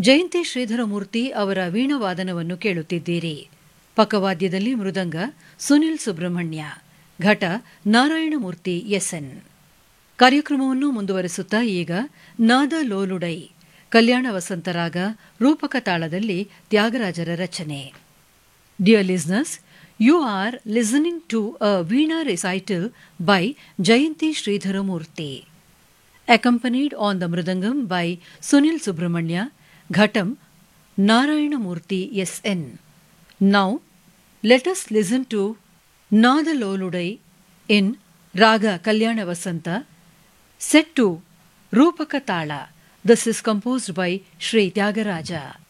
ಜಯಂತಿ ಶ್ರೀಧರಮೂರ್ತಿ ಅವರ ವೀಣಾವಾದನವನ್ನು ಕೇಳುತ್ತಿದ್ದೀರಿ. ಪಕ್ಕವಾದ್ಯದಲ್ಲಿ ಮೃದಂಗ ಸುನಿಲ್ ಸುಬ್ರಹ್ಮಣ್ಯ, ಘಟ ನಾರಾಯಣಮೂರ್ತಿ ಎಸ್ಎನ್. ಕಾರ್ಯಕ್ರಮವನ್ನು ಮುಂದುವರೆಸುತ್ತಾ ಈಗ ನಾದ ಲೋಲುಡೈ, ಕಲ್ಯಾಣ ವಸಂತರಾಗ ರೂಪಕ ತಾಳದಲ್ಲಿ ತ್ಯಾಗರಾಜರ ರಚನೆ. Dear listeners, you are listening to a Veena recital by Jayanti Sridharamurthy, accompanied on the mridangam by Sunil Subramanya, ghatam Narayana Murthy SN. Now, let us listen to Nada Loludai in Raga Kalyana Vasanta, set to Rupaka Tala. This is composed by Sri Tyagaraja.